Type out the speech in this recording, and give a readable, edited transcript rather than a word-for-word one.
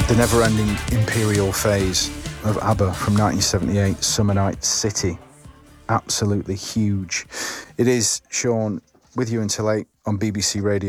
The never-ending imperial phase of ABBA from 1978, Summer Night City. Absolutely huge. It is Sean with you until 8 on BBC Radio.